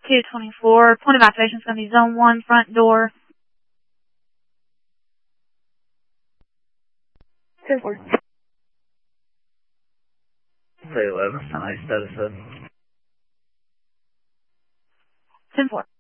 224. Point of activation is going to be zone 1, front door. 10-4. 311, San Jose status 10-4.